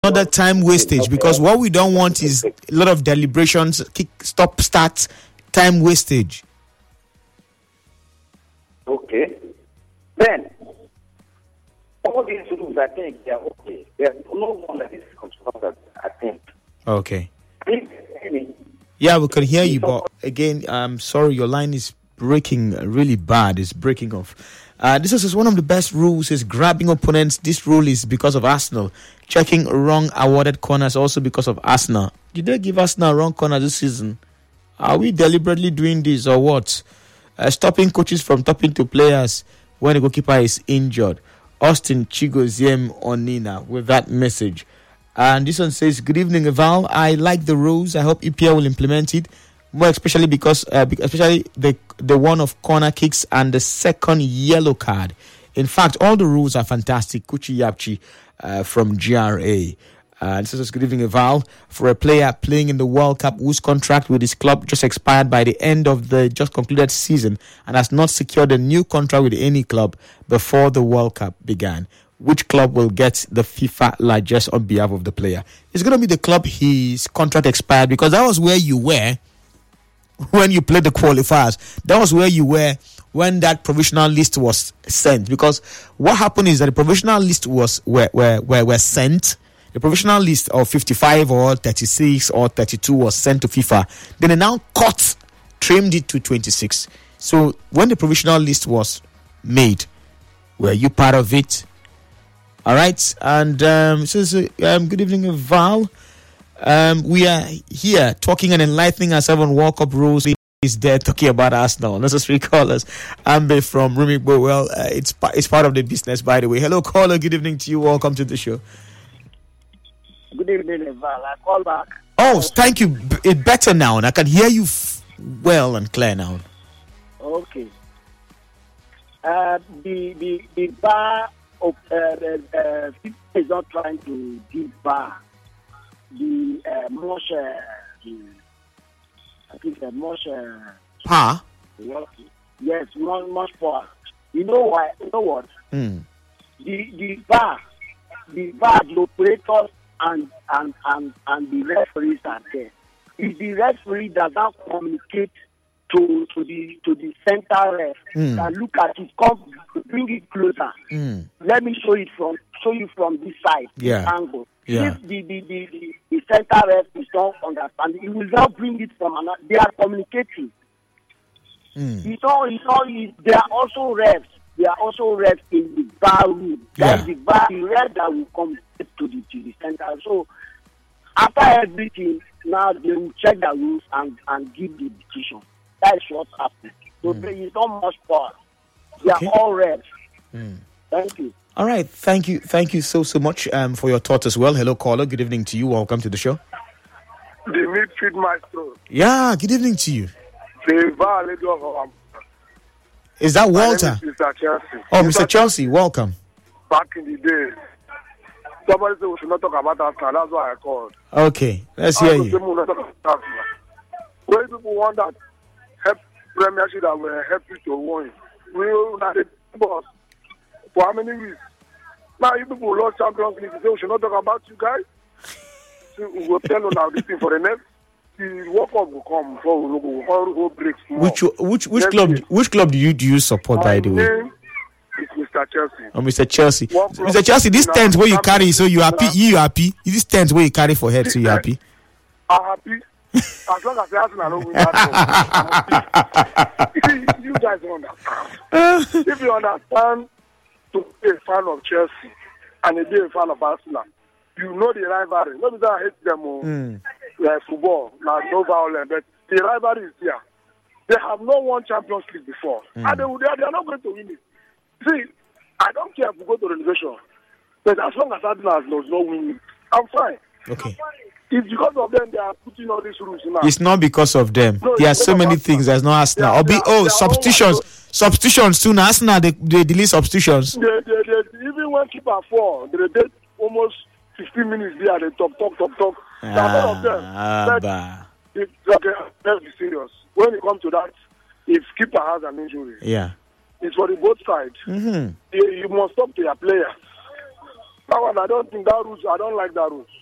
another time wastage, because what we don't want is a lot of deliberations, stop, start, time wastage. Okay. Then, all these rules, I think, they are okay. There's no one that is controversial, I think. Okay. Yeah, we can hear you, but again, I'm sorry, your line is breaking really bad. It's breaking off. This is one of the best rules, is grabbing opponents. This rule is because of Arsenal. Checking wrong awarded corners also because of Arsenal. Did they give Arsenal a wrong corner this season? Are we deliberately doing this or what? Stopping coaches from talking to players when the goalkeeper is injured. Austin Chigoziem Onina with that message. And this one says, good evening, Val. I like the rules. I hope EPL will implement it. More especially because, especially the one of corner kicks and the second yellow card. In fact, all the rules are fantastic. Kuchi Yapchi from GRA. This is good evening, Val. For a player playing in the World Cup whose contract with his club just expired by the end of the just concluded season and has not secured a new contract with any club before the World Cup began, which club will get the FIFA largesse on behalf of the player? It's going to be the club his contract expired, because that was where you were when you played the qualifiers. That was where you were when that provisional list was sent. Because what happened is that the provisional list was were sent. The provisional list of 55 or 36 or 32 was sent to FIFA. Then they now trimmed it to 26. So when the provisional list was made, were you part of it? All right. And good evening, Val. We are here talking and enlightening ourselves on World Cup rules. Is there talking about Arsenal? Necessary callers. Ambe from Rumigbo. Well, it's part of the business, by the way. Hello, caller. Good evening to you. Welcome to the show. Good evening, Val. I call back. Oh, thank you. It's better now. I can hear you well and clear now. Okay. The bar of FIFA is not trying to give bar the Pa? Yes, much power. You know why? You know what? The bar, the operators and the referees are there. If the referee does not communicate to the center ref, and look at it, come bring it closer. Let me show you from this side, this angle. Yeah. If the center ref is not understanding, he will not bring it from another. They are communicating. They are also refs. They are also refs in the bar room. That's the ref that will come to the center. So after everything, now they will check the rules and give the decision. That's what happened. So there is not much power. They are all refs. Thank you. All right. Thank you so much for your thoughts as well. Hello, caller. Good evening to you. Welcome to the show. The midfield maestro. Yeah, good evening to you. Is that Walter? Mr. Chelsea. Oh, Mr. Chelsea, welcome. Back in the day, somebody said we should not talk about Arsenal. That's why I called. Okay, let's hear you. When people want that help Premiership that will help you to win, we will not boss for how many weeks? Now, if people lost Champions League, they say we should not talk about you guys. So we will tell you now this thing for the next. The World Cup will come before we will break small. Which club do you support, by the way? It's Mr. Chelsea. Oh, Mr. Chelsea. Mr. Chelsea, this tent where you carry, so you happy? You happy? This tent where you carry for head, so you happy? I'm happy. As long as the Arsenal don't win that game. You guys don't understand. If you understand to be a fan of Chelsea and to be a fan of Arsenal, you know the rivalry. Not because I hate them like football, like no violence, but the rivalry is there. They have not won Champions League before. And they are not going to win it. See, I don't care if we go to relegation, but as long as Arsenal does not win it, I'm fine. Okay. It's because of them they are putting all these rules now. It's not because of them. No, there are so many things that's not Arsenal. Substitutions too. Now Arsenal they delete substitutions. They even when keeper fall, they did almost 15 minutes there. They talk. None of them. Let's be serious. When it comes to that, if keeper has an injury, it's for the both sides. You must talk to your players. That one, I don't think that rules. I don't like that rules.